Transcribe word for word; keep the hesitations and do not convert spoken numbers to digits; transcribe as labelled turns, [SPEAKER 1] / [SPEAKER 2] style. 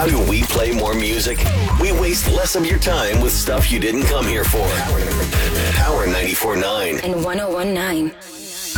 [SPEAKER 1] How do we play more music? We waste less of your time with stuff you didn't come here for. Power ninety-four point nine
[SPEAKER 2] and one oh one point nine.